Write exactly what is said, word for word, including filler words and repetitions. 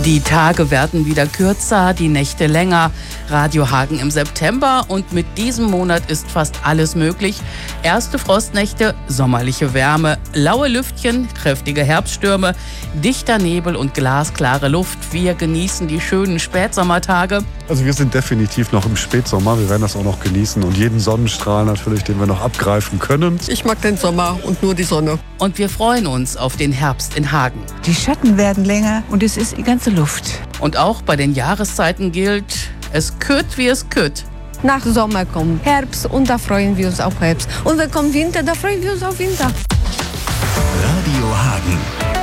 Die Tage werden wieder kürzer, die Nächte länger. Radio Hagen im September und mit diesem Monat ist fast alles möglich. Erste Frostnächte, sommerliche Wärme, laue Lüftchen, kräftige Herbststürme, dichter Nebel und glasklare Luft. Wir genießen die schönen Spätsommertage. Also wir sind definitiv noch im Spätsommer, wir werden das auch noch genießen und jeden Sonnenstrahl natürlich, den wir noch abgreifen können. Ich mag den Sommer und nur die Sonne. Und wir freuen uns auf den Herbst in Hagen. Die Schatten werden länger und es ist die ganze Luft. Und auch bei den Jahreszeiten gilt, es kütt wie es kütt. Nach Sommer kommt Herbst und da freuen wir uns auf Herbst. Und wenn kommt Winter, da freuen wir uns auf Winter. Radio Hagen.